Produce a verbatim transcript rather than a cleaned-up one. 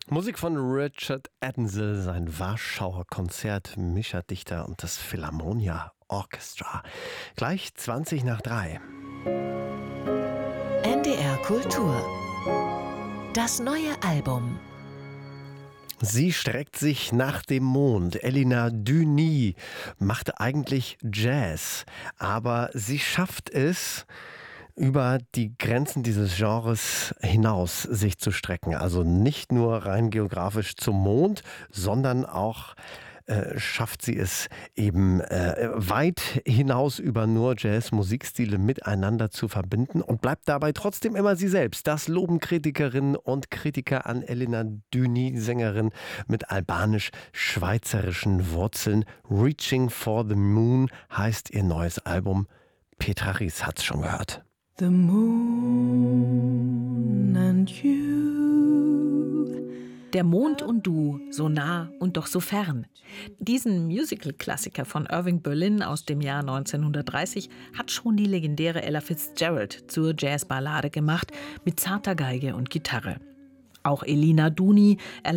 Musik von Richard Attenzel, sein Warschauer Konzert, Mischa Dichter und das Philharmonia Orchestra. Gleich zwanzig nach drei. N D R Kultur. Das neue Album. Sie streckt sich nach dem Mond. Elina Düni machte eigentlich Jazz, aber sie schafft es, über die Grenzen dieses Genres hinaus sich zu strecken. Also nicht nur rein geografisch zum Mond, sondern auch äh, schafft sie es eben äh, weit hinaus über nur Jazz-Musikstile miteinander zu verbinden und bleibt dabei trotzdem immer sie selbst. Das loben Kritikerinnen und Kritiker an Elina Düni, Sängerin mit albanisch-schweizerischen Wurzeln. Reaching for the Moon heißt ihr neues Album. Petra Ries hat's schon gehört. The moon and you. Der Mond und du, so nah und doch so fern. Diesen Musical-Klassiker von Irving Berlin aus dem Jahr neunzehnhundertdreißig hat schon die legendäre Ella Fitzgerald zur Jazzballade gemacht, mit zarter Geige und Gitarre. Auch Elina Düni